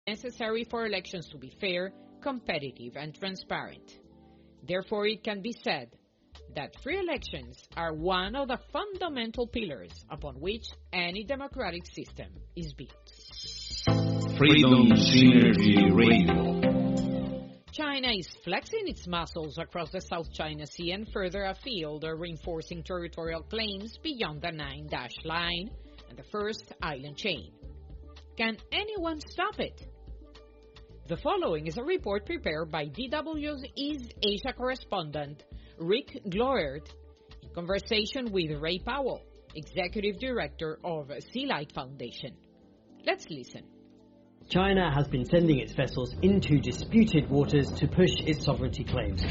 necessary for elections to be fair, competitive, and transparent. Therefore, it can be said that free elections are one of the fundamental pillars upon which any democratic system is built. Freedom Synergy Radio. China is flexing its muscles across the South China Sea and further afield, reinforcing territorial claims beyond the Nine-Dash Line and the First Island Chain. Can anyone stop it? The following is a report prepared by DW's East Asia correspondent Rick Gloert in conversation with Ray Powell, Executive Director of Sea Light Foundation. Let's listen. China has been sending its vessels into disputed waters to push its sovereignty claims.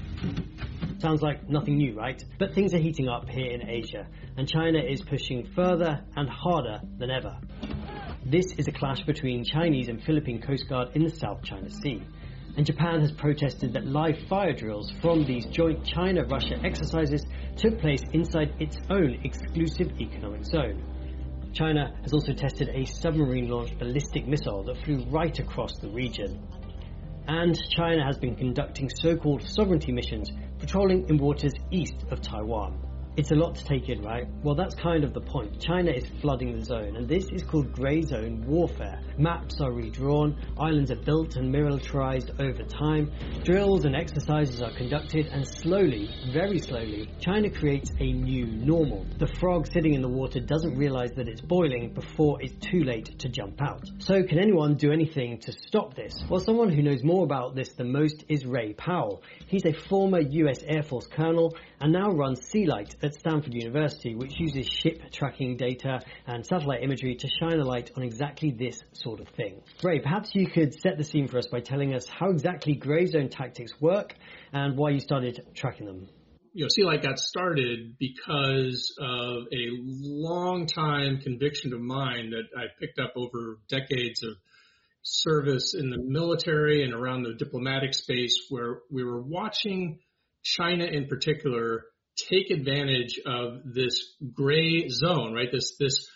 Sounds like nothing new, right? But things are heating up here in Asia, and China is pushing further and harder than ever. This is a clash between Chinese and Philippine Coast Guard in the South China Sea. And Japan has protested that live fire drills from these joint China-Russia exercises took place inside its own exclusive economic zone. China has also tested a submarine-launched ballistic missile that flew right across the region. And China has been conducting so-called sovereignty missions, patrolling in waters east of Taiwan. It's a lot to take in, right? Well, that's kind of the point. China is flooding the zone, and this is called grey zone warfare. Maps are redrawn, islands are built and militarized over time, drills and exercises are conducted, and slowly, very slowly, China creates a new normal. The frog sitting in the water doesn't realize that it's boiling before it's too late to jump out. So can anyone do anything to stop this? Well, someone who knows more about this than most is Ray Powell. He's a former US Air Force colonel and now runs Sea Light at Stanford University, which uses ship tracking data and satellite imagery to shine a light on exactly this sort of thing. Ray, perhaps you could set the scene for us by telling us how exactly grey zone tactics work and why you started tracking them. Sea Light got started because of a long-time conviction of mine that I picked up over decades of service in the military and around the diplomatic space, where we were watching China in particular take advantage of this gray zone, right? This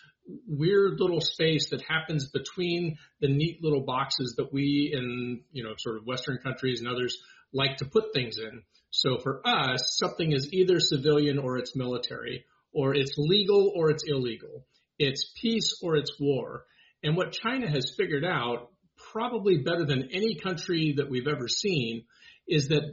weird little space that happens between the neat little boxes that we in, sort of Western countries and others like to put things in. So for us, something is either civilian or it's military, or it's legal or it's illegal. It's peace or it's war. And what China has figured out, probably better than any country that we've ever seen, is that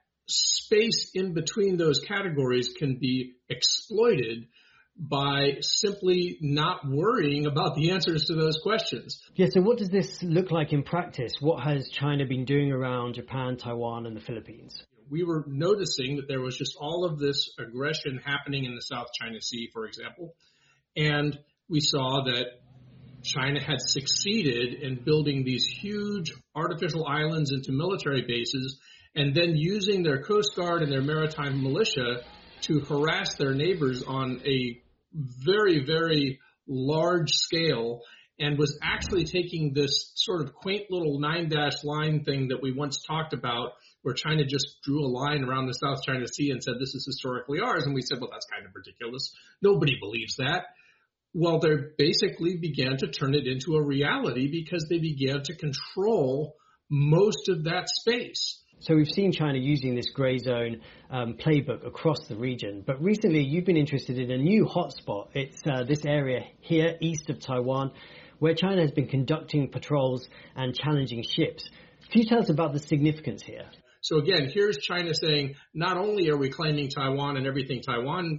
space in between those categories can be exploited by simply not worrying about the answers to those questions. Yeah, so what does this look like in practice? What has China been doing around Japan, Taiwan, and the Philippines? We were noticing that there was just all of this aggression happening in the South China Sea, for example, and we saw that China had succeeded in building these huge artificial islands into military bases and then using their Coast Guard and their maritime militia to harass their neighbors on a very, very large scale, and was actually taking this sort of quaint little Nine-Dash Line thing that we once talked about, where China just drew a line around the South China Sea and said, this is historically ours. And we said, well, that's kind of ridiculous. Nobody believes that. Well, they basically began to turn it into a reality because they began to control most of that space. So we've seen China using this grey zone playbook across the region. But recently you've been interested in a new hotspot. It's this area here east of Taiwan, where China has been conducting patrols and challenging ships. Can you tell us about the significance here? So again, here's China saying, not only are we claiming Taiwan and everything Taiwan,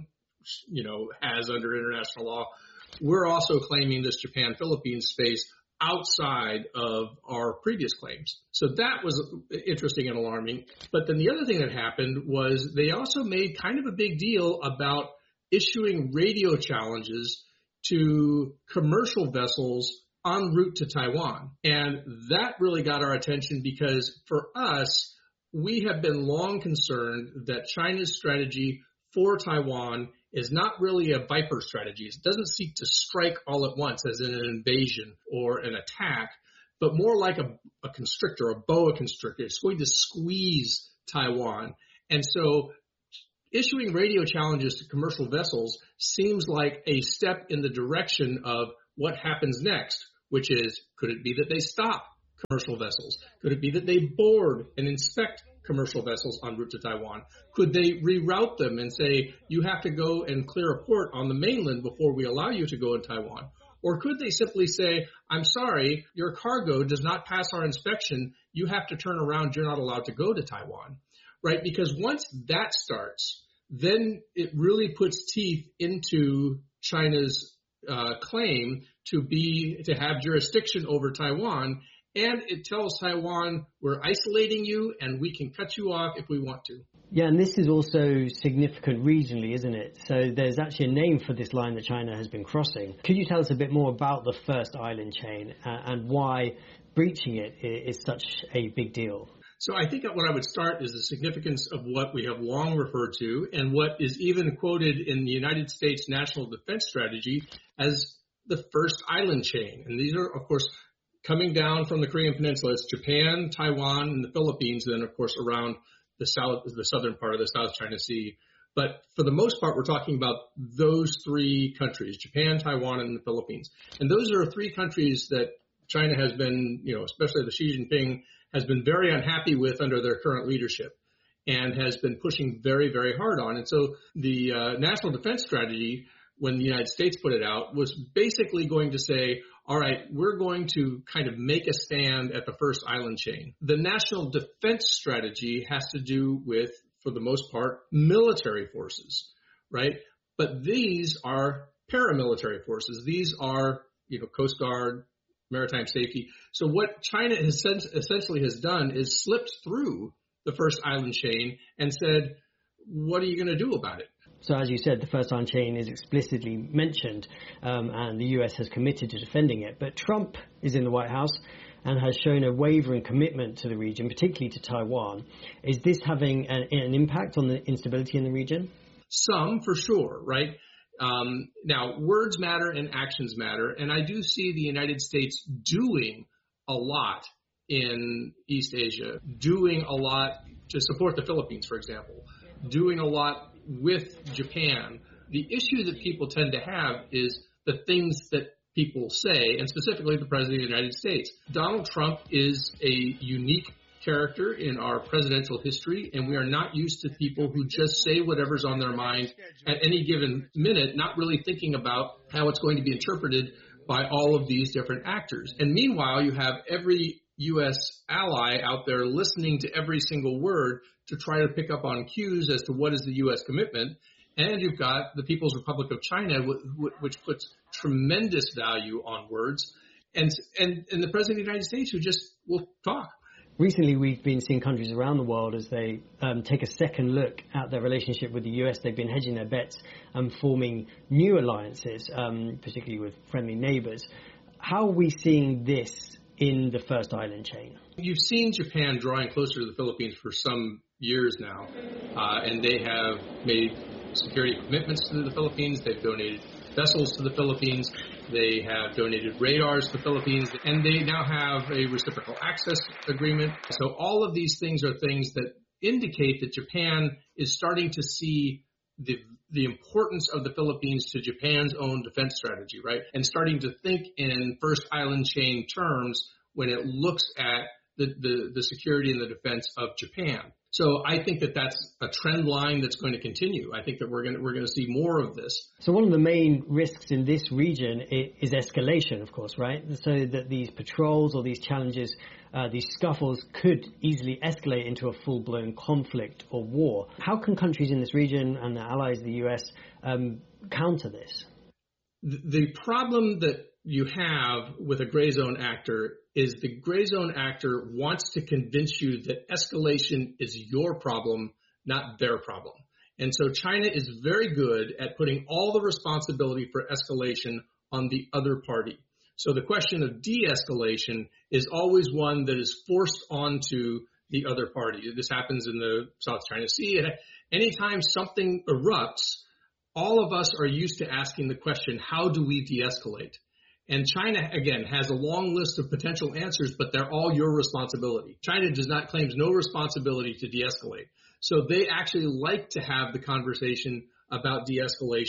has under international law, we're also claiming this Japan-Philippines space outside of our previous claims. So that was interesting and alarming. But then the other thing that happened was they also made kind of a big deal about issuing radio challenges to commercial vessels en route to Taiwan. And that really got our attention because for us, we have been long concerned that China's strategy for Taiwan is not really a Viper strategy. It doesn't seek to strike all at once as in an invasion or an attack, but more like a constrictor, a boa constrictor. It's going to squeeze Taiwan. And so issuing radio challenges to commercial vessels seems like a step in the direction of what happens next, which is, could it be that they stop commercial vessels? Could it be that they board and inspect commercial vessels en route to Taiwan? Could they reroute them and say, you have to go and clear a port on the mainland before we allow you to go in Taiwan? Or could they simply say, I'm sorry, your cargo does not pass our inspection. You have to turn around. You're not allowed to go to Taiwan, right? Because once that starts, then it really puts teeth into China's claim to have jurisdiction over Taiwan, and it tells Taiwan, we're isolating you and we can cut you off if we want to. Yeah, and this is also significant regionally, isn't it? So there's actually a name for this line that China has been crossing. Could you tell us a bit more about the first island chain and why breaching it is such a big deal? So I think what I would start is the significance of what we have long referred to and what is even quoted in the United States National Defense Strategy as the first island chain. And these are, of course, coming down from the Korean Peninsula. It's Japan, Taiwan, and the Philippines, and then, of course, around the southern part of the South China Sea. But for the most part, we're talking about those three countries, Japan, Taiwan, and the Philippines. And those are three countries that China has been, especially the Xi Jinping, has been very unhappy with under their current leadership and has been pushing very, very hard on. And so the National Defense Strategy, when the United States put it out, was basically going to say, all right, we're going to kind of make a stand at the first island chain. The National Defense Strategy has to do with, for the most part, military forces, right? But these are paramilitary forces. These are, Coast Guard, maritime safety. So what China essentially has done is slipped through the first island chain and said, what are you going to do about it? So as you said, the first island chain is explicitly mentioned, and the US has committed to defending it. But Trump is in the White House and has shown a wavering commitment to the region, particularly to Taiwan. Is this having an impact on the instability in the region? Some, for sure, right? Now, words matter and actions matter, and I do see the United States doing a lot in East Asia, doing a lot to support the Philippines, for example, doing a lot with Japan. The issue that people tend to have is the things that people say, and specifically the President of the United States. Donald Trump is a unique character in our presidential history, and we are not used to people who just say whatever's on their mind at any given minute, not really thinking about how it's going to be interpreted by all of these different actors. And meanwhile, you have every U.S. ally out there listening to every single word to try to pick up on cues as to what is the U.S. commitment. And you've got the People's Republic of China, which puts tremendous value on words, and the President of the United States, who just will talk. Recently, we've been seeing countries around the world as they take a second look at their relationship with the US. They've been hedging their bets and forming new alliances, particularly with friendly neighbors. How are we seeing this in the first island chain? You've seen Japan drawing closer to the Philippines for some years now, and they have made security commitments to the Philippines. They've donated vessels to the Philippines. They have donated radars to the Philippines, and they now have a reciprocal access agreement. So all of these things are things that indicate that Japan is starting to see the importance of the Philippines to Japan's own defense strategy, right? And starting to think in first island chain terms when it looks at the security and the defense of Japan. So I think that that's a trend line that's going to continue. I think that we're going to see more of this. So one of the main risks in this region is escalation, of course, right? So that these patrols or these challenges, these scuffles could easily escalate into a full-blown conflict or war. How can countries in this region and their allies, the US, counter this? The problem that you have with a gray zone actor is the gray zone actor wants to convince you that escalation is your problem, not their problem. And so China is very good at putting all the responsibility for escalation on the other party. So the question of de-escalation is always one that is forced onto the other party. This happens in the South China Sea. And anytime something erupts, all of us are used to asking the question, how do we de-escalate? And China, again, has a long list of potential answers, but they're all your responsibility. China claims no responsibility to de-escalate. So they actually like to have the conversation about de-escalation,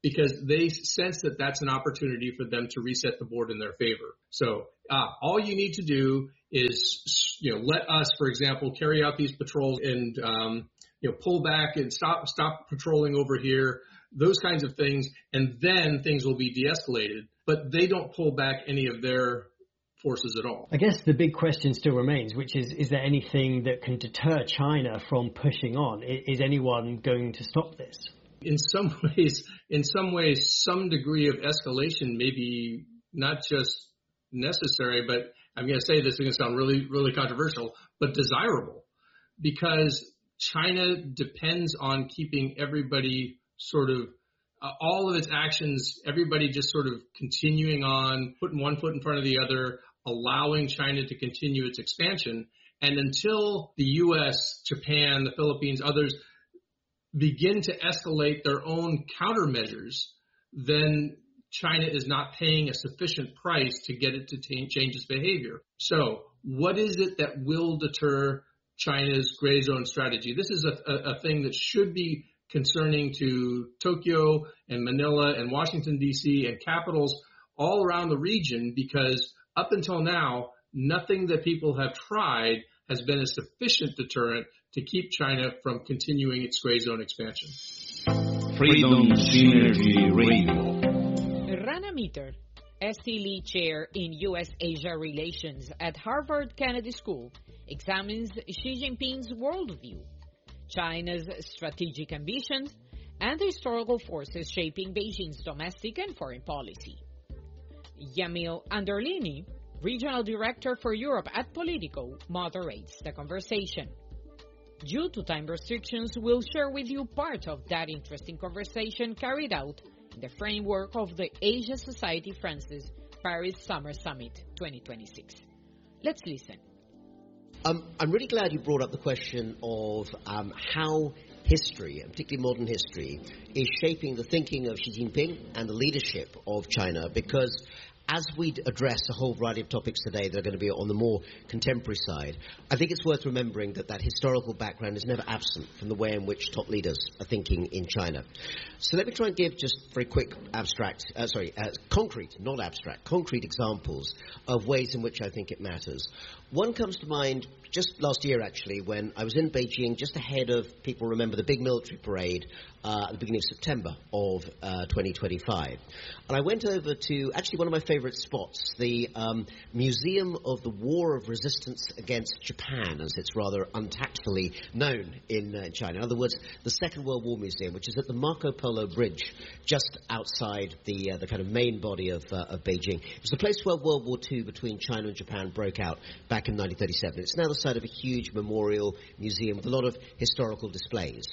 because they sense that that's an opportunity for them to reset the board in their favor. So all you need to do is, let us, for example, carry out these patrols and, pull back and stop patrolling over here, those kinds of things, and then things will be de-escalated. But they don't pull back any of their forces at all. I guess the big question still remains, which is there anything that can deter China from pushing on? Is anyone going to stop this? In some ways, some degree of escalation may be not just necessary, but I'm going to say this is going to sound really, really controversial, but desirable, because China depends on keeping everybody sort of all of its actions, everybody just sort of continuing on, putting one foot in front of the other, allowing China to continue its expansion. And until the U.S., Japan, the Philippines, others begin to escalate their own countermeasures, then China is not paying a sufficient price to get it to change its behavior. So what is it that will deter China's gray zone strategy? This is a thing that should be concerning to Tokyo and Manila and Washington, D.C. and capitals all around the region, because up until now, nothing that people have tried has been a sufficient deterrent to keep China from continuing its gray zone expansion. Freedom Synergy Radio. Rana Mitter, ST Lee Chair in U.S.-Asia Relations at Harvard Kennedy School, examines Xi Jinping's worldview, China's strategic ambitions, and the historical forces shaping Beijing's domestic and foreign policy. Yamil Anderlini, Regional Director for Europe at Politico, moderates the conversation. Due to time restrictions, we'll share with you part of that interesting conversation carried out in the framework of the Asia Society France's Paris Summer Summit 2026. Let's listen. I'm really glad you brought up the question of how history, and particularly modern history, is shaping the thinking of Xi Jinping and the leadership of China, because as we address a whole variety of topics today that are going to be on the more contemporary side, I think it's worth remembering that historical background is never absent from the way in which top leaders are thinking in China. So let me try and give just very quick concrete examples of ways in which I think it matters. One comes to mind just last year, actually, when I was in Beijing just ahead of, people remember, the big military parade at the beginning of September of 2025. And I went over to actually one of my favorite spots, the Museum of the War of Resistance Against Japan, as it's rather untactfully known in China. In other words, the Second World War Museum, which is at the Marco Polo Bridge, just outside the kind of main body of Beijing. It was the place where World War II between China and Japan broke out back in 1937. It's now the site of a huge memorial museum with a lot of historical displays.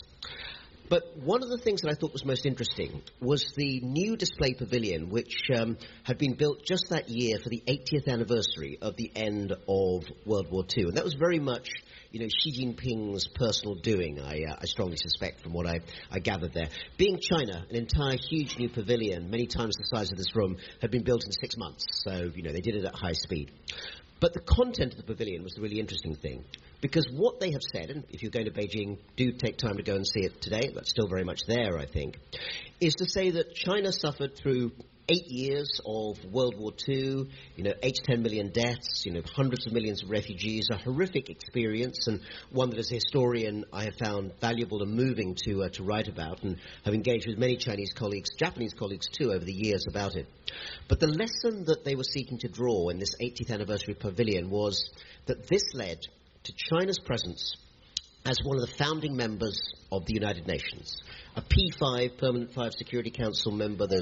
But one of the things that I thought was most interesting was the new display pavilion, which had been built just that year for the 80th anniversary of the end of World War II. And that was very much, Xi Jinping's personal doing, I strongly suspect, from what I gathered there. Being China, an entire huge new pavilion, many times the size of this room, had been built in 6 months. So, they did it at high speed. But the content of the pavilion was the really interesting thing, because what they have said, and if you're going to Beijing, do take time to go and see it today, that's still very much there, I think, is to say that China suffered through 8 years of World War II, 8 to 10 million deaths, hundreds of millions of refugees, a horrific experience, and one that as a historian I have found valuable and moving to write about, and have engaged with many Chinese colleagues, Japanese colleagues too, over the years about it. But the lesson that they were seeking to draw in this 80th anniversary pavilion was that this led to China's presence as one of the founding members of the United Nations, a P5, Permanent 5 Security Council member, the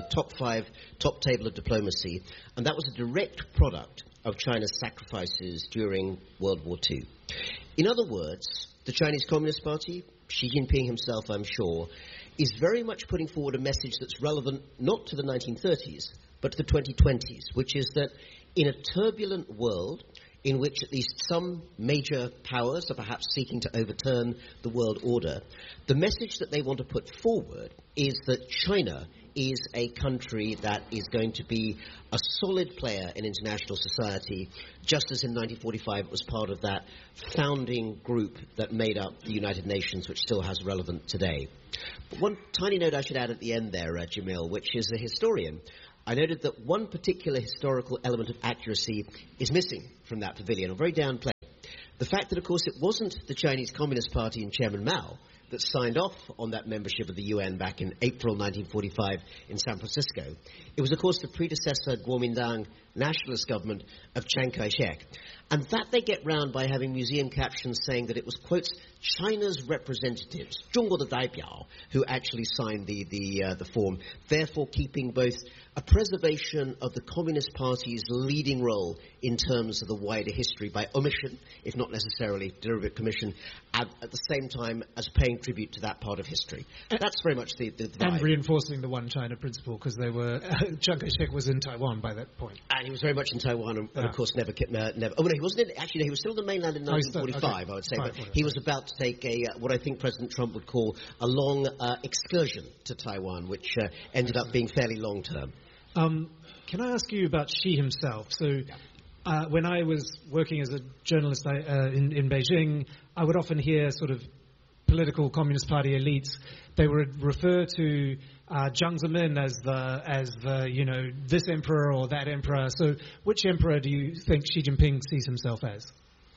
top table of diplomacy, and that was a direct product of China's sacrifices during World War II. In other words, the Chinese Communist Party, Xi Jinping himself, I'm sure, is very much putting forward a message that's relevant not to the 1930s, but to the 2020s, which is that in a turbulent world, in which at least some major powers are perhaps seeking to overturn the world order, the message that they want to put forward is that China is a country that is going to be a solid player in international society, just as in 1945 it was part of that founding group that made up the United Nations, which still has relevance today. But one tiny note I should add at the end there, Jamil, which is a historian. I noted that one particular historical element of accuracy is missing from that pavilion, or very downplayed. The fact that, of course, it wasn't the Chinese Communist Party and Chairman Mao that signed off on that membership of the UN back in April 1945 in San Francisco. It was, of course, the predecessor Kuomintang nationalist government of Chiang Kai-shek. And that they get round by having museum captions saying that it was, quote, China's representatives, 中国的代表, who actually signed the form, therefore keeping both a preservation of the Communist Party's leading role in terms of the wider history by omission, if not necessarily deliberate commission, at the same time as paying tribute to that part of history. That's very much the vibe. And reinforcing the one China principle, because they were Chiang Kai-shek was in Taiwan by that point. And he was very much in Taiwan, and of course never. Oh no, he wasn't. Actually, no, he was still on the mainland in 1945. Okay. I would say, but he was about to take what I think President Trump would call a long excursion to Taiwan, which ended up being fairly long term. Can I ask you about Xi himself? So, when I was working as a journalist in Beijing, I would often hear sort of political Communist Party elites. They would refer to Jiang Zemin as the this emperor or that emperor. So, which emperor do you think Xi Jinping sees himself as?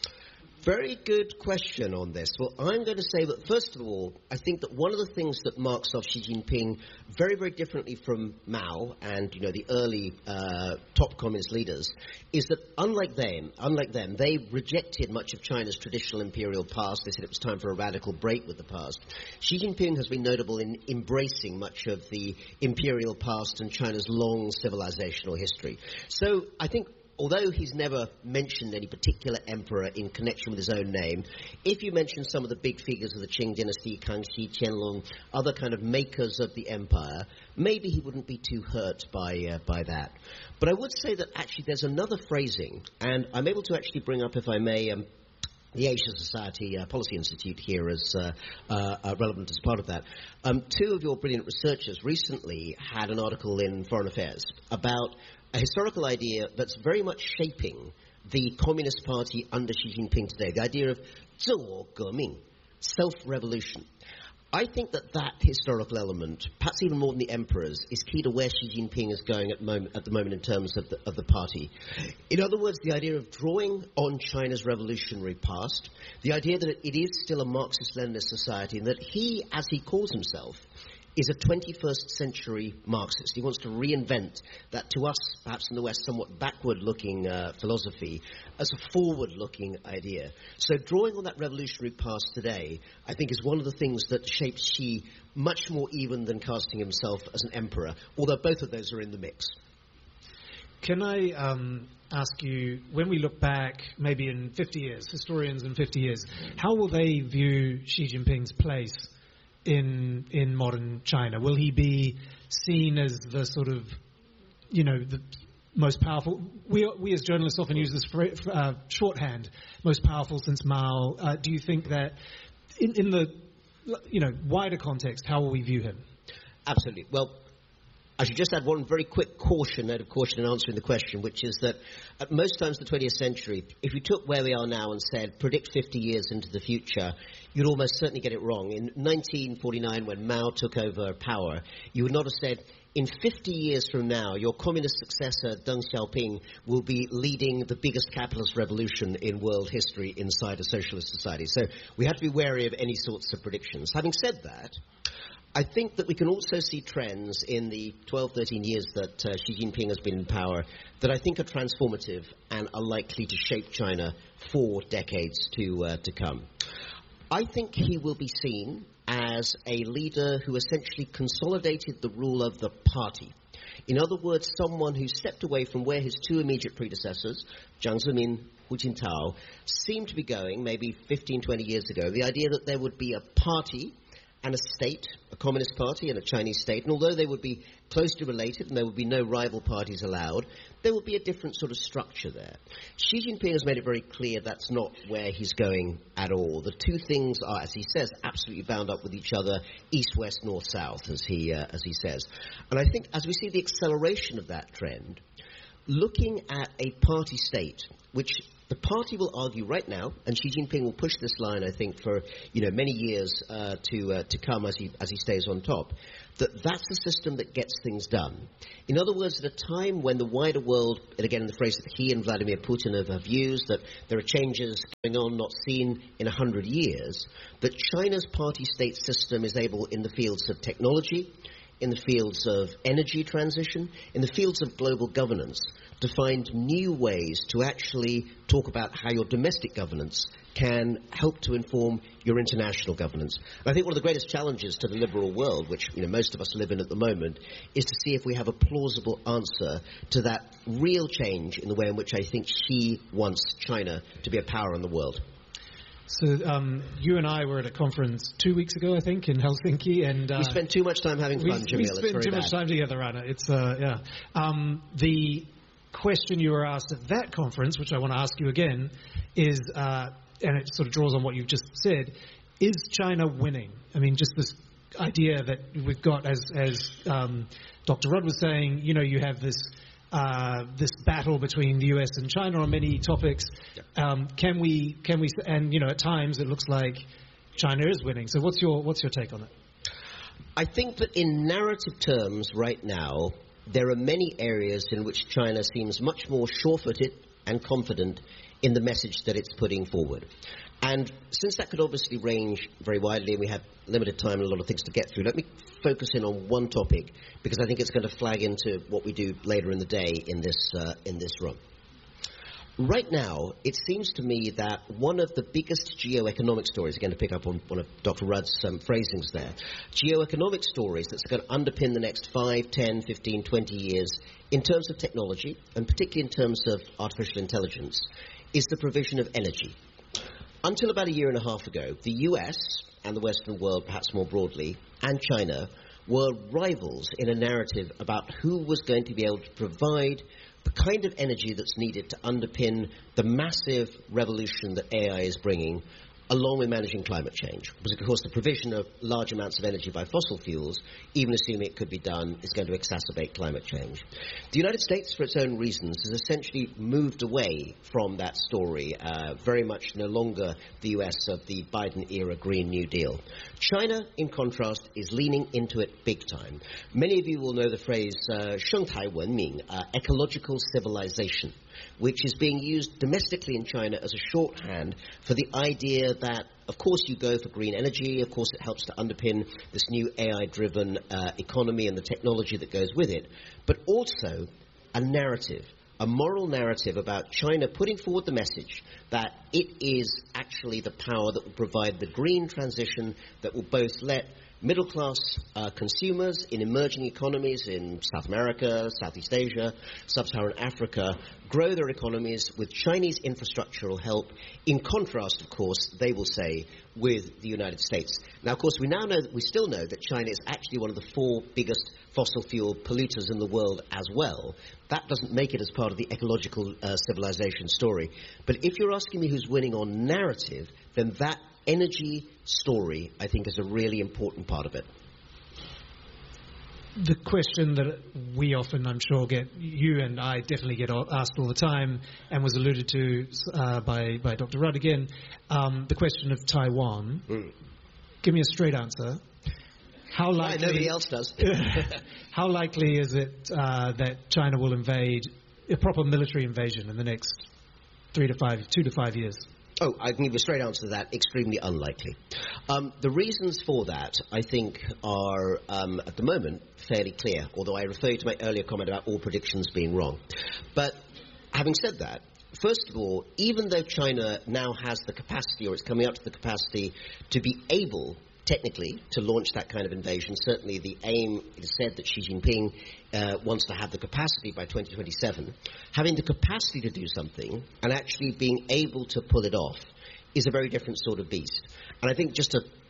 Very good question on this. Well, I'm going to say that, first of all, I think that one of the things that marks off Xi Jinping very, very differently from Mao and, the early top communist leaders is that unlike them, they rejected much of China's traditional imperial past. They said it was time for a radical break with the past. Xi Jinping has been notable in embracing much of the imperial past and China's long civilizational history. So I think, although he's never mentioned any particular emperor in connection with his own name, if you mention some of the big figures of the Qing dynasty, Kangxi, Qianlong, other kind of makers of the empire, maybe he wouldn't be too hurt by that. But I would say that actually there's another phrasing, and I'm able to actually bring up, if I may, the Asia Society Policy Institute here as relevant as part of that. Two of your brilliant researchers recently had an article in Foreign Affairs about a historical idea that's very much shaping the Communist Party under Xi Jinping today, the idea of 自我革命, self-revolution. I think that historical element, perhaps even more than the emperors, is key to where Xi Jinping is going at the moment in terms of the party. In other words, the idea of drawing on China's revolutionary past, the idea that it is still a Marxist-Leninist society, and that he, as he calls himself, is a 21st century Marxist. He wants to reinvent that, to us, perhaps in the West, somewhat backward-looking philosophy as a forward-looking idea. So drawing on that revolutionary past today, I think, is one of the things that shapes Xi much more even than casting himself as an emperor, although both of those are in the mix. Can I ask you, when we look back, maybe in 50 years, historians in 50 years, how will they view Xi Jinping's place in modern China? Will he be seen as the sort of, the most powerful? We as journalists often use this shorthand, most powerful since Mao. Do you think that in the wider context, how will we view him? Absolutely. Well, I should just add one very quick note of caution in answering the question, which is that at most times in the 20th century, if you took where we are now and said, predict 50 years into the future, you'd almost certainly get it wrong. In 1949, when Mao took over power, you would not have said, in 50 years from now, your communist successor, Deng Xiaoping, will be leading the biggest capitalist revolution in world history inside a socialist society. So we have to be wary of any sorts of predictions. Having said that, I think that we can also see trends in the 12, 13 years that Xi Jinping has been in power that I think are transformative and are likely to shape China for decades to come. I think he will be seen as a leader who essentially consolidated the rule of the party. In other words, someone who stepped away from where his two immediate predecessors, Jiang Zemin, Hu Jintao, seemed to be going maybe 15, 20 years ago. The idea that there would be a party and a state, a communist party and a Chinese state, and although they would be closely related and there would be no rival parties allowed, there would be a different sort of structure there. Xi Jinping has made it very clear that's not where he's going at all. The two things are, as he says, absolutely bound up with each other, east, west, north, south, as he says. And I think as we see the acceleration of that trend, looking at a party state, which the party will argue right now, and Xi Jinping will push this line, I think, for many years to come as he stays on top, that's a system that gets things done. In other words, at a time when the wider world, and again in the phrase that he and Vladimir Putin have used, that there are changes going on not seen in 100 years, that China's party state system is able, in the fields of technology, in the fields of energy transition, in the fields of global governance, to find new ways to actually talk about how your domestic governance can help to inform your international governance. And I think one of the greatest challenges to the liberal world, which most of us live in at the moment, is to see if we have a plausible answer to that real change in the way in which I think Xi wants China to be a power in the world. So you and I were at a conference 2 weeks ago, I think, in Helsinki, and we spent too much time having fun, Jamil. We spent too much time together, Anna. It's the question you were asked at that conference, which I want to ask you again, is, and it sort of draws on what you've just said, is China winning? I mean, just this idea that we've got, as Dr. Rudd was saying, you have this battle between the US and China on many topics. Can we, and at times it looks like China is winning. So what's your take on it? I think that in narrative terms right now, there are many areas in which China seems much more sure-footed and confident in the message that it's putting forward. And since that could obviously range very widely and we have limited time and a lot of things to get through, let me focus in on one topic because I think it's going to flag into what we do later in the day in this room. Right now, it seems to me that one of the biggest geoeconomic stories, again to pick up on one of Dr. Rudd's phrasings there, geoeconomic stories that's going to underpin the next 5, 10, 15, 20 years in terms of technology, and particularly in terms of artificial intelligence, is the provision of energy. Until about a year and a half ago, the US and the Western world, perhaps more broadly, and China were rivals in a narrative about who was going to be able to provide the kind of energy that's needed to underpin the massive revolution that AI is bringing, along with managing climate change. Because, of course, the provision of large amounts of energy by fossil fuels, even assuming it could be done, is going to exacerbate climate change. The United States, for its own reasons, has essentially moved away from that story, very much no longer the US of the Biden-era Green New Deal. China, in contrast, is leaning into it big time. Many of you will know the phrase 生态文明, ecological civilization, which is being used domestically in China as a shorthand for the idea that, of course, you go for green energy, of course it helps to underpin this new AI-driven economy and the technology that goes with it, but also a narrative, a moral narrative about China putting forward the message that it is actually the power that will provide the green transition that will both let middle-class consumers in emerging economies in South America, Southeast Asia, Sub-Saharan Africa grow their economies with Chinese infrastructural help, in contrast, of course, they will say, with the United States. Now, of course, we still know that China is actually one of the 4 biggest fossil fuel polluters in the world as well. That doesn't make it as part of the ecological civilization story. But if you're asking me who's winning on narrative, then that energy story, I think, is a really important part of it. The question that we often, I'm sure, you and I definitely get asked all the time, and was alluded to by Dr. Rudd again, the question of Taiwan. Give me a straight answer. How likely? Nobody else does. How likely is it that China will invade a proper military invasion in the next 2 to 5 years? Oh, I can give a straight answer to that. Extremely unlikely. The reasons for that, I think, are, at the moment, fairly clear, although I refer you to my earlier comment about all predictions being wrong. But having said that, first of all, even though China now has the capacity, or it's coming up to the capacity, to be able technically to launch that kind of invasion, certainly the aim, it is said that Xi Jinping wants to have the capacity by 2027. Having the capacity to do something and actually being able to pull it off is a very different sort of beast. And I think just to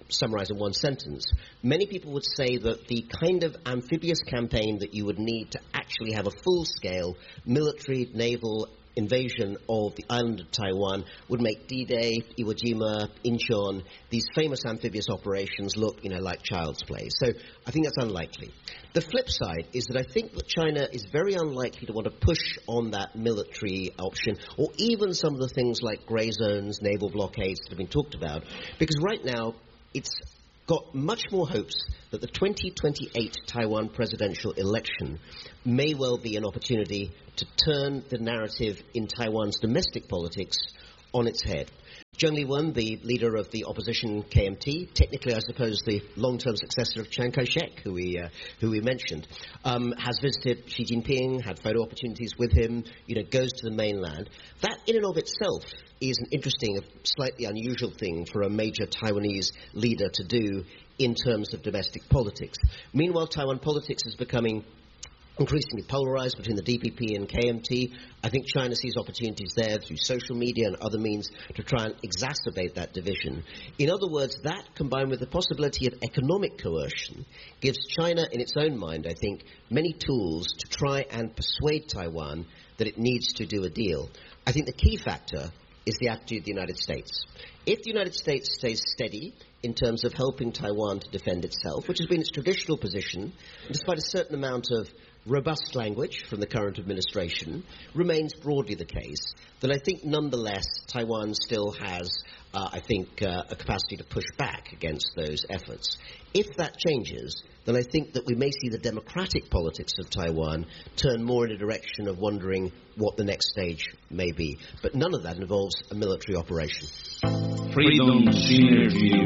summarize in one sentence, many people would say that the kind of amphibious campaign that you would need to actually have a full-scale military, naval invasion of the island of Taiwan would make D-Day, Iwo Jima, Incheon, these famous amphibious operations look, like child's play. So I think that's unlikely. The flip side is that I think that China is very unlikely to want to push on that military option, or even some of the things like grey zones, naval blockades that have been talked about, because right now it's got much more hopes that the 2028 Taiwan presidential election may well be an opportunity to turn the narrative in Taiwan's domestic politics on its head. Zheng Liwen, the leader of the opposition KMT, technically I suppose the long-term successor of Chiang Kai-shek, who we mentioned, has visited Xi Jinping, had photo opportunities with him, goes to the mainland. That in and of itself is an interesting, slightly unusual thing for a major Taiwanese leader to do in terms of domestic politics. Meanwhile, Taiwan politics is becoming increasingly polarized between the DPP and KMT. I think China sees opportunities there through social media and other means to try and exacerbate that division. In other words, that combined with the possibility of economic coercion gives China, in its own mind, I think, many tools to try and persuade Taiwan that it needs to do a deal. I think the key factor is the attitude of the United States. If the United States stays steady in terms of helping Taiwan to defend itself, which has been its traditional position, despite a certain amount of robust language from the current administration, remains broadly the case, then I think nonetheless Taiwan still has, a capacity to push back against those efforts. If that changes, then I think that we may see the democratic politics of Taiwan turn more in a direction of wondering what the next stage may be. But none of that involves a military operation. Freedom Synergy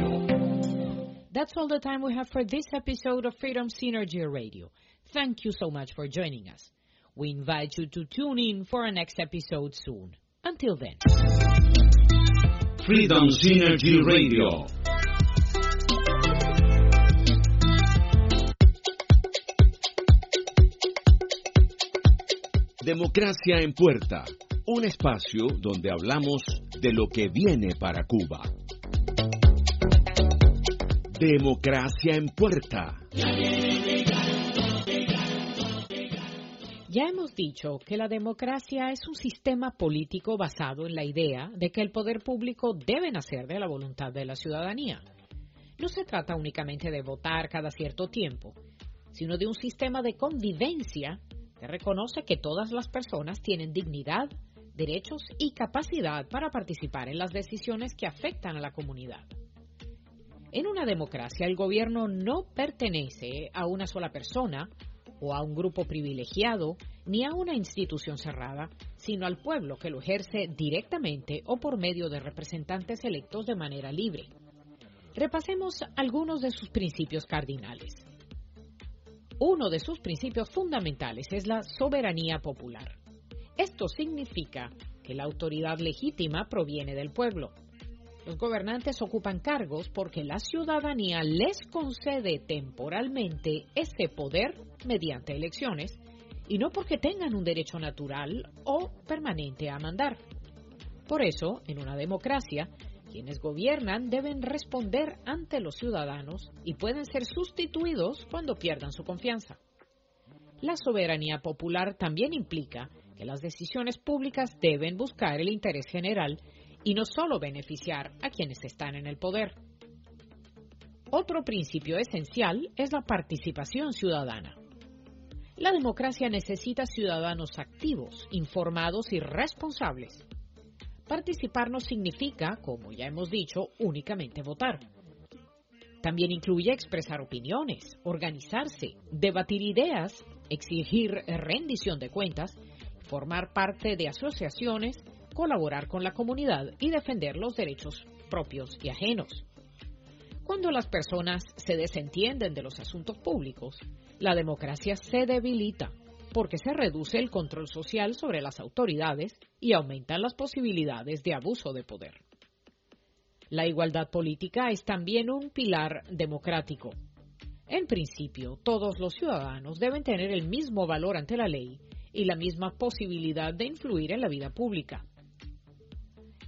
Radio. That's all the time we have for this episode of Freedom Synergy Radio. Thank you so much for joining us. We invite you to tune in for our next episode soon. Until then. Freedom Synergy Radio. Democracia en Puerta, un espacio donde hablamos de lo que viene para Cuba. Democracia en Puerta. Ya hemos dicho que la democracia es un sistema político basado en la idea de que el poder público debe nacer de la voluntad de la ciudadanía. No se trata únicamente de votar cada cierto tiempo, sino de un sistema de convivencia que reconoce que todas las personas tienen dignidad, derechos y capacidad para participar en las decisiones que afectan a la comunidad. En una democracia, el gobierno no pertenece a una sola persona o a un grupo privilegiado, ni a una institución cerrada, sino al pueblo que lo ejerce directamente o por medio de representantes electos de manera libre. Repasemos algunos de sus principios cardinales. Uno de sus principios fundamentales es la soberanía popular. Esto significa que la autoridad legítima proviene del pueblo. Los gobernantes ocupan cargos porque la ciudadanía les concede temporalmente ese poder mediante elecciones y no porque tengan un derecho natural o permanente a mandar. Por eso, en una democracia, quienes gobiernan deben responder ante los ciudadanos y pueden ser sustituidos cuando pierdan su confianza. La soberanía popular también implica que las decisiones públicas deben buscar el interés general y no solo beneficiar a quienes están en el poder. Otro principio esencial es la participación ciudadana. La democracia necesita ciudadanos activos, informados y responsables. Participar no significa, como ya hemos dicho, únicamente votar. También incluye expresar opiniones, organizarse, debatir ideas, exigir rendición de cuentas, formar parte de asociaciones, colaborar con la comunidad y defender los derechos propios y ajenos. Cuando las personas se desentienden de los asuntos públicos, la democracia se debilita porque se reduce el control social sobre las autoridades y aumentan las posibilidades de abuso de poder. La igualdad política es también un pilar democrático. En principio, todos los ciudadanos deben tener el mismo valor ante la ley y la misma posibilidad de influir en la vida pública.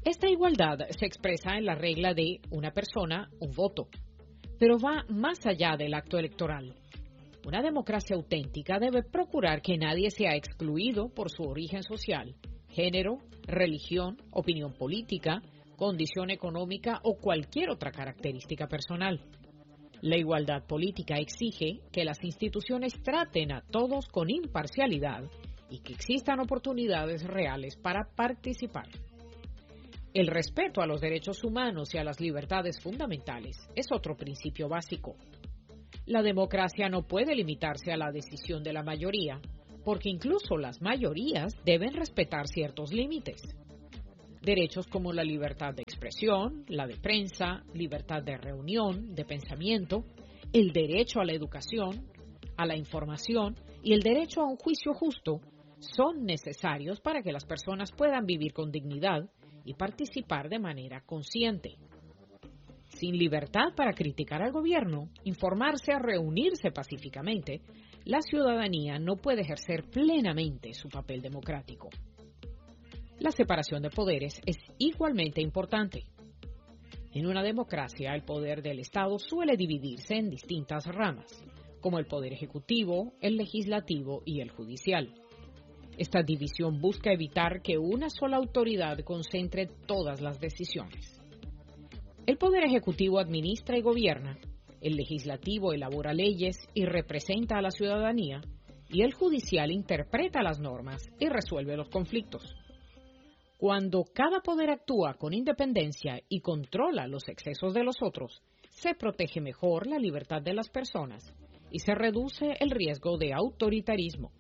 Esta igualdad se expresa en la regla de una persona, un voto, pero va más allá del acto electoral. Una democracia auténtica debe procurar que nadie sea excluido por su origen social, género, religión, opinión política, condición económica o cualquier otra característica personal. La igualdad política exige que las instituciones traten a todos con imparcialidad y que existan oportunidades reales para participar. El respeto a los derechos humanos y a las libertades fundamentales es otro principio básico. La democracia no puede limitarse a la decisión de la mayoría, porque incluso las mayorías deben respetar ciertos límites. Derechos como la libertad de expresión, la de prensa, libertad de reunión, de pensamiento, el derecho a la educación, a la información y el derecho a un juicio justo son necesarios para que las personas puedan vivir con dignidad y participar de manera consciente. Sin libertad para criticar al gobierno, informarse o reunirse pacíficamente, la ciudadanía no puede ejercer plenamente su papel democrático. La separación de poderes es igualmente importante. En una democracia, el poder del Estado suele dividirse en distintas ramas, como el poder ejecutivo, el legislativo y el judicial. Esta división busca evitar que una sola autoridad concentre todas las decisiones. El poder ejecutivo administra y gobierna, el legislativo elabora leyes y representa a la ciudadanía, y el judicial interpreta las normas y resuelve los conflictos. Cuando cada poder actúa con independencia y controla los excesos de los otros, se protege mejor la libertad de las personas y se reduce el riesgo de autoritarismo.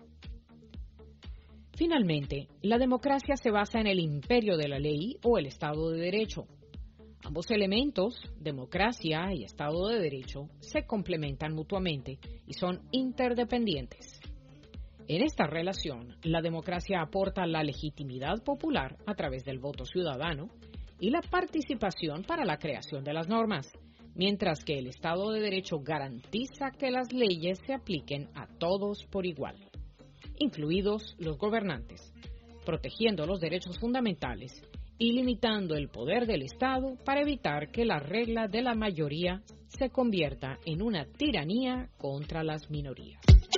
Finalmente, la democracia se basa en el imperio de la ley o el Estado de Derecho. Ambos elementos, democracia y Estado de Derecho, se complementan mutuamente y son interdependientes. En esta relación, la democracia aporta la legitimidad popular a través del voto ciudadano y la participación para la creación de las normas, mientras que el Estado de Derecho garantiza que las leyes se apliquen a todos por igual, incluidos los gobernantes, protegiendo los derechos fundamentales y limitando el poder del Estado para evitar que la regla de la mayoría se convierta en una tiranía contra las minorías.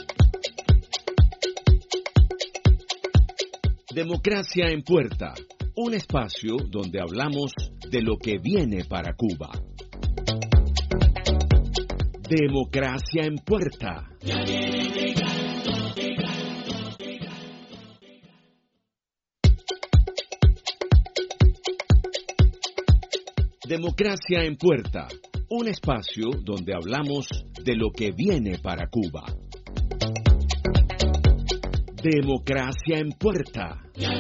Democracia en Puerta, un espacio donde hablamos de lo que viene para Cuba. Democracia en Puerta. Democracia en Puerta, un espacio donde hablamos de lo que viene para Cuba. Democracia en Puerta.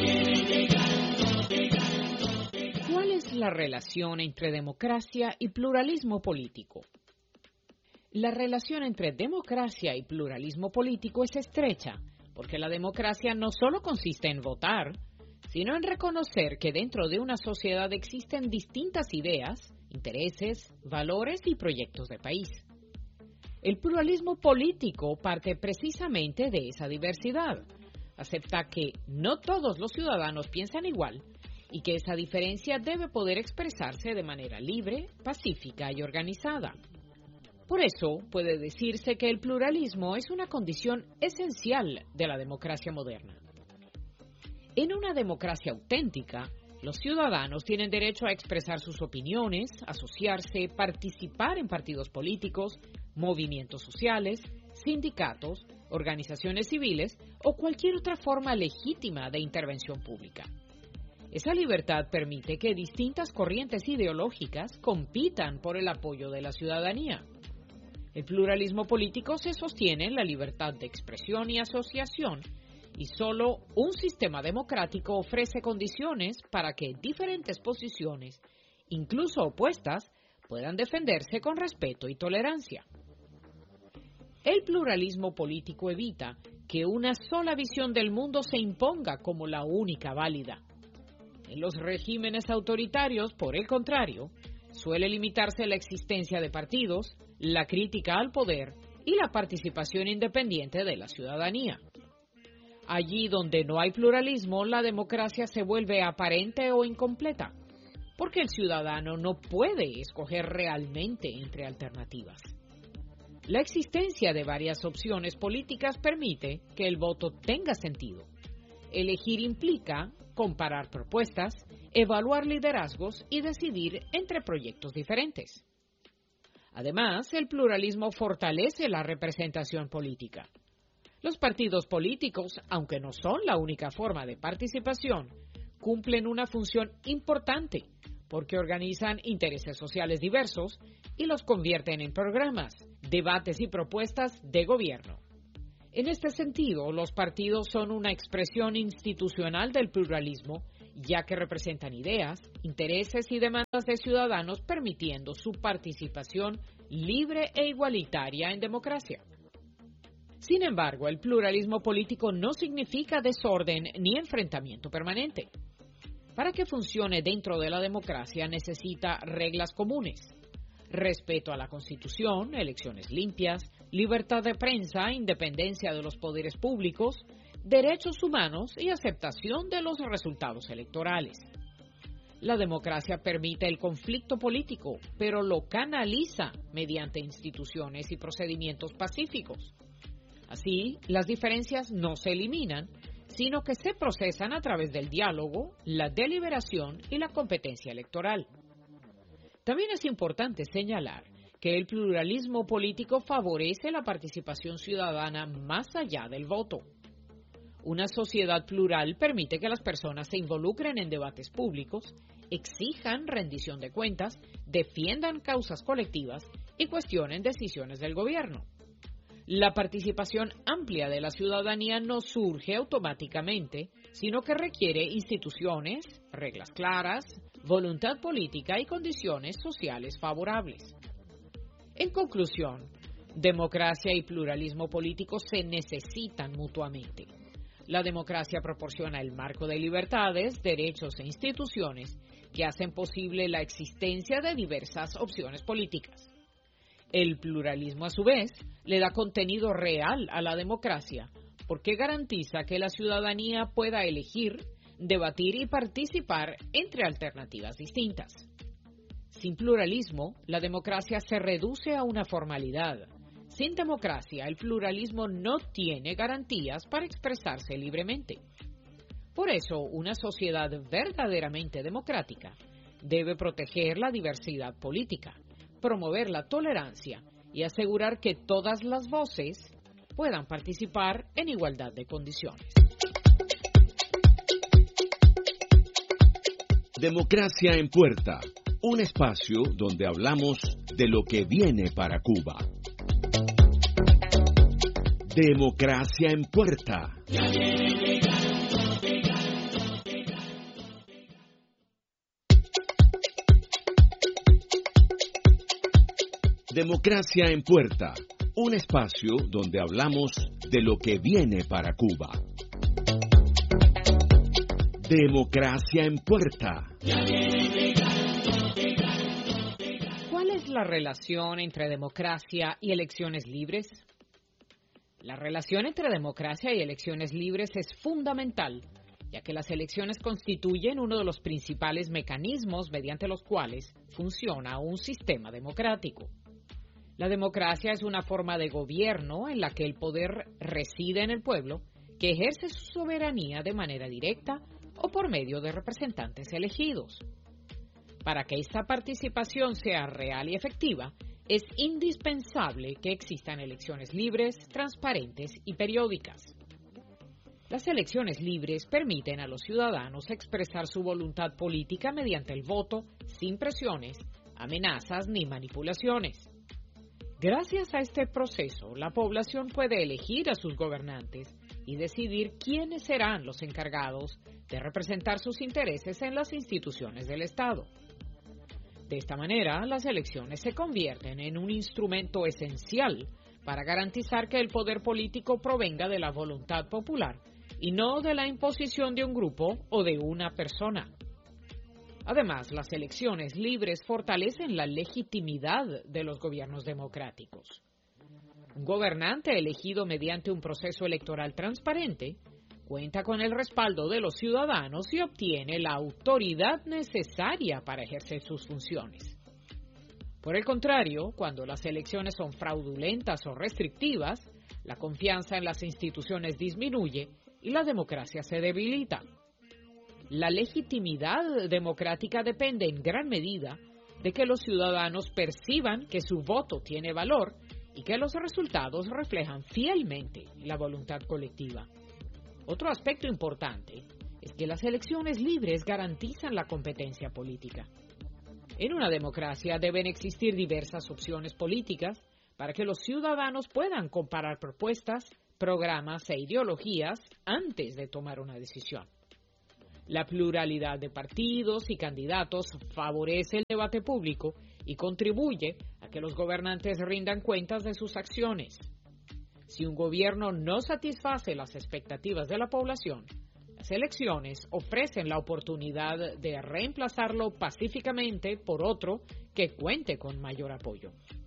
¿Cuál es la relación entre democracia y pluralismo político? La relación entre democracia y pluralismo político es estrecha, porque la democracia no solo consiste en votar, sino en reconocer que dentro de una sociedad existen distintas ideas, intereses, valores y proyectos de país. El pluralismo político parte precisamente de esa diversidad. Acepta que no todos los ciudadanos piensan igual y que esa diferencia debe poder expresarse de manera libre, pacífica y organizada. Por eso puede decirse que el pluralismo es una condición esencial de la democracia moderna. En una democracia auténtica, los ciudadanos tienen derecho a expresar sus opiniones, asociarse, participar en partidos políticos, movimientos sociales, sindicatos, organizaciones civiles o cualquier otra forma legítima de intervención pública. Esa libertad permite que distintas corrientes ideológicas compitan por el apoyo de la ciudadanía. El pluralismo político se sostiene en la libertad de expresión y asociación, y solo un sistema democrático ofrece condiciones para que diferentes posiciones, incluso opuestas, puedan defenderse con respeto y tolerancia. El pluralismo político evita que una sola visión del mundo se imponga como la única válida. En los regímenes autoritarios, por el contrario, suele limitarse la existencia de partidos, la crítica al poder y la participación independiente de la ciudadanía. Allí donde no hay pluralismo, la democracia se vuelve aparente o incompleta. porque el ciudadano no puede escoger realmente entre alternativas. La existencia de varias opciones políticas permite que el voto tenga sentido. Elegir implica comparar propuestas, evaluar liderazgos y decidir entre proyectos diferentes. Además, el pluralismo fortalece la representación política. Los partidos políticos, aunque no son la única forma de participación, cumplen una función importante porque organizan intereses sociales diversos y los convierten en programas, debates y propuestas de gobierno. En este sentido, los partidos son una expresión institucional del pluralismo, ya que representan ideas, intereses y demandas de ciudadanos, permitiendo su participación libre e igualitaria en democracia. Sin embargo, el pluralismo político no significa desorden ni enfrentamiento permanente. Para que funcione dentro de la democracia necesita reglas comunes: respeto a la Constitución, elecciones limpias, libertad de prensa, independencia de los poderes públicos, derechos humanos y aceptación de los resultados electorales. La democracia permite el conflicto político, pero lo canaliza mediante instituciones y procedimientos pacíficos. Así, las diferencias no se eliminan, sino que se procesan a través del diálogo, la deliberación y la competencia electoral. También es importante señalar que el pluralismo político favorece la participación ciudadana más allá del voto. Una sociedad plural permite que las personas se involucren en debates públicos, exijan rendición de cuentas, defiendan causas colectivas y cuestionen decisiones del gobierno. La participación amplia de la ciudadanía no surge automáticamente, sino que requiere instituciones, reglas claras, voluntad política y condiciones sociales favorables. En conclusión, democracia y pluralismo político se necesitan mutuamente. La democracia proporciona el marco de libertades, derechos e instituciones que hacen posible la existencia de diversas opciones políticas. El pluralismo, a su vez, le da contenido real a la democracia, porque garantiza que la ciudadanía pueda elegir, debatir y participar entre alternativas distintas. Sin pluralismo, la democracia se reduce a una formalidad. Sin democracia, el pluralismo no tiene garantías para expresarse libremente. Por eso, una sociedad verdaderamente democrática debe proteger la diversidad política, promover la tolerancia y asegurar que todas las voces puedan participar en igualdad de condiciones. Democracia en Puerta, un espacio donde hablamos de lo que viene para Cuba. Democracia en Puerta. Democracia en Puerta, un espacio donde hablamos de lo que viene para Cuba. Democracia en Puerta. ¿Cuál es la relación entre democracia y elecciones libres? La relación entre democracia y elecciones libres es fundamental, ya que las elecciones constituyen uno de los principales mecanismos mediante los cuales funciona un sistema democrático. La democracia es una forma de gobierno en la que el poder reside en el pueblo, que ejerce su soberanía de manera directa o por medio de representantes elegidos. Para que esta participación sea real y efectiva, es indispensable que existan elecciones libres, transparentes y periódicas. Las elecciones libres permiten a los ciudadanos expresar su voluntad política mediante el voto, sin presiones, amenazas ni manipulaciones. Gracias a este proceso, la población puede elegir a sus gobernantes y decidir quiénes serán los encargados de representar sus intereses en las instituciones del Estado. De esta manera, las elecciones se convierten en un instrumento esencial para garantizar que el poder político provenga de la voluntad popular y no de la imposición de un grupo o de una persona. Además, las elecciones libres fortalecen la legitimidad de los gobiernos democráticos. Un gobernante elegido mediante un proceso electoral transparente cuenta con el respaldo de los ciudadanos y obtiene la autoridad necesaria para ejercer sus funciones. Por el contrario, cuando las elecciones son fraudulentas o restrictivas, la confianza en las instituciones disminuye y la democracia se debilita. La legitimidad democrática depende en gran medida de que los ciudadanos perciban que su voto tiene valor y que los resultados reflejan fielmente la voluntad colectiva. Otro aspecto importante es que las elecciones libres garantizan la competencia política. En una democracia deben existir diversas opciones políticas para que los ciudadanos puedan comparar propuestas, programas e ideologías antes de tomar una decisión. La pluralidad de partidos y candidatos favorece el debate público y contribuye a que los gobernantes rindan cuentas de sus acciones. Si un gobierno no satisface las expectativas de la población, las elecciones ofrecen la oportunidad de reemplazarlo pacíficamente por otro que cuente con mayor apoyo.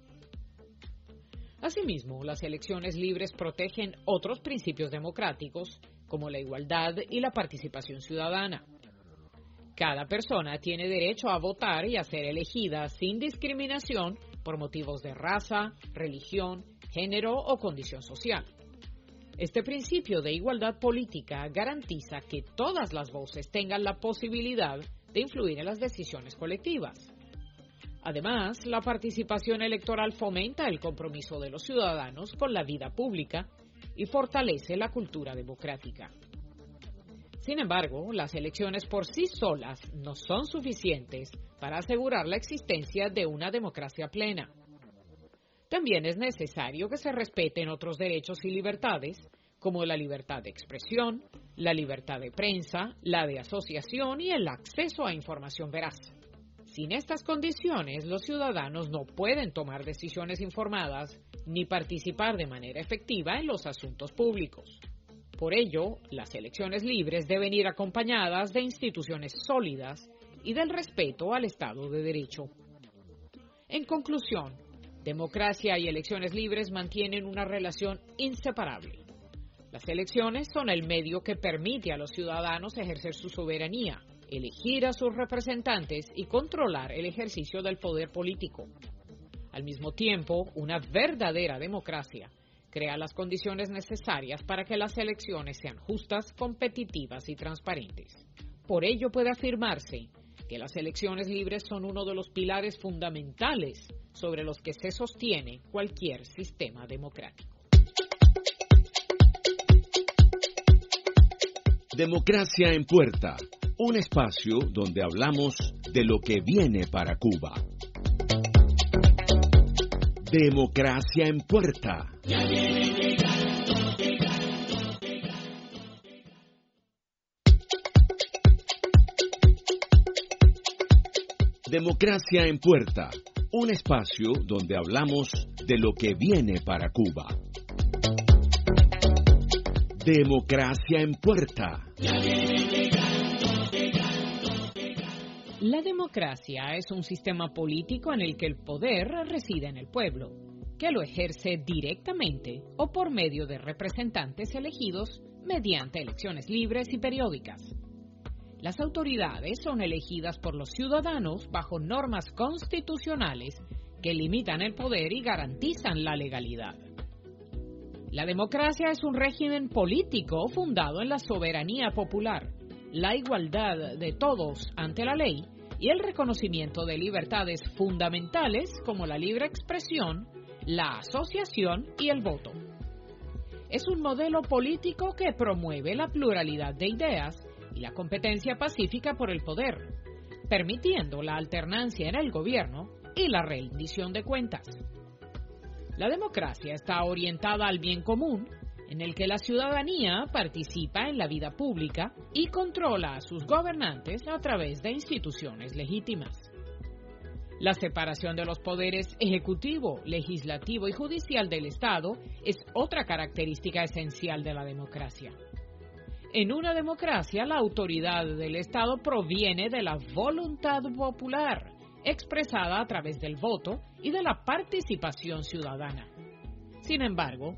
Asimismo, las elecciones libres protegen otros principios democráticos, como la igualdad y la participación ciudadana. Cada persona tiene derecho a votar y a ser elegida sin discriminación por motivos de raza, religión, género o condición social. Este principio de igualdad política garantiza que todas las voces tengan la posibilidad de influir en las decisiones colectivas. Además, la participación electoral fomenta el compromiso de los ciudadanos con la vida pública y fortalece la cultura democrática. Sin embargo, las elecciones por sí solas no son suficientes para asegurar la existencia de una democracia plena. También es necesario que se respeten otros derechos y libertades, como la libertad de expresión, la libertad de prensa, la de asociación y el acceso a información veraz. Sin estas condiciones, los ciudadanos no pueden tomar decisiones informadas ni participar de manera efectiva en los asuntos públicos. Por ello, las elecciones libres deben ir acompañadas de instituciones sólidas y del respeto al Estado de Derecho. En conclusión, democracia y elecciones libres mantienen una relación inseparable. Las elecciones son el medio que permite a los ciudadanos ejercer su soberanía, elegir a sus representantes y controlar el ejercicio del poder político. Al mismo tiempo, una verdadera democracia crea las condiciones necesarias para que las elecciones sean justas, competitivas y transparentes. Por ello puede afirmarse que las elecciones libres son uno de los pilares fundamentales sobre los que se sostiene cualquier sistema democrático. Democracia en Puerta, un espacio donde hablamos de lo que viene para Cuba. Democracia en Puerta. Democracia en Puerta, un espacio donde hablamos de lo que viene para Cuba. Democracia en Puerta. La democracia es un sistema político en el que el poder reside en el pueblo, que lo ejerce directamente o por medio de representantes elegidos mediante elecciones libres y periódicas. Las autoridades son elegidas por los ciudadanos bajo normas constitucionales que limitan el poder y garantizan la legalidad. La democracia es un régimen político fundado en la soberanía popular, la igualdad de todos ante la ley y el reconocimiento de libertades fundamentales como la libre expresión, la asociación y el voto. Es un modelo político que promueve la pluralidad de ideas y la competencia pacífica por el poder, permitiendo la alternancia en el gobierno y la rendición de cuentas. La democracia está orientada al bien común, en el que la ciudadanía participa en la vida pública y controla a sus gobernantes a través de instituciones legítimas. La separación de los poderes ejecutivo, legislativo y judicial del Estado es otra característica esencial de la democracia. En una democracia, la autoridad del Estado proviene de la voluntad popular, expresada a través del voto y de la participación ciudadana. Sin embargo,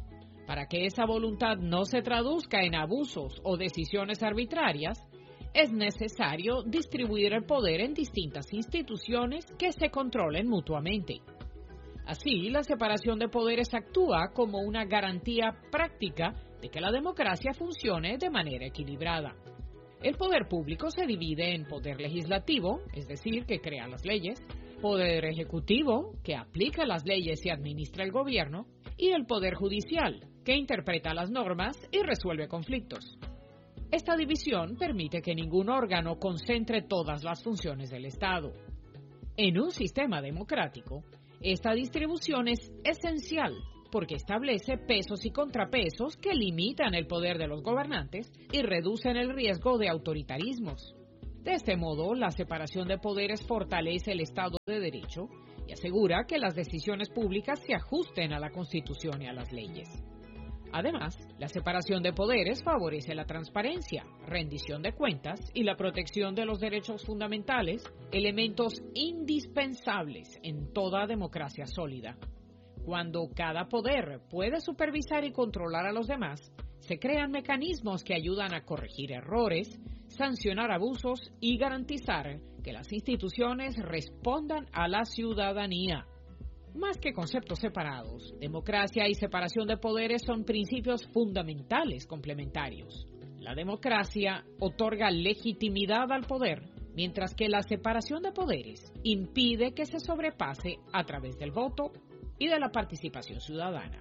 Para que esa voluntad no se traduzca en abusos o decisiones arbitrarias, es necesario distribuir el poder en distintas instituciones que se controlen mutuamente. Así, la separación de poderes actúa como una garantía práctica de que la democracia funcione de manera equilibrada. El poder público se divide en poder legislativo, es decir, que crea las leyes, poder ejecutivo, que aplica las leyes y administra el gobierno, y el poder judicial, que interpreta las normas y resuelve conflictos. Esta división permite que ningún órgano concentre todas las funciones del Estado. En un sistema democrático, esta distribución es esencial porque establece pesos y contrapesos que limitan el poder de los gobernantes y reducen el riesgo de autoritarismos. De este modo, la separación de poderes fortalece el Estado de Derecho y asegura que las decisiones públicas se ajusten a la Constitución y a las leyes. Además, la separación de poderes favorece la transparencia, rendición de cuentas y la protección de los derechos fundamentales, elementos indispensables en toda democracia sólida. Cuando cada poder puede supervisar y controlar a los demás, se crean mecanismos que ayudan a corregir errores, sancionar abusos y garantizar que las instituciones respondan a la ciudadanía. Más que conceptos separados, democracia y separación de poderes son principios fundamentales complementarios. La democracia otorga legitimidad al poder, mientras que la separación de poderes impide que se sobrepase a través del voto y de la participación ciudadana.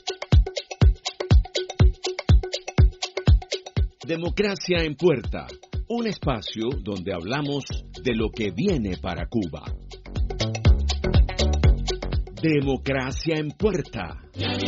Democracia en Puerta, un espacio donde hablamos de lo que viene para Cuba. Democracia en Puerta.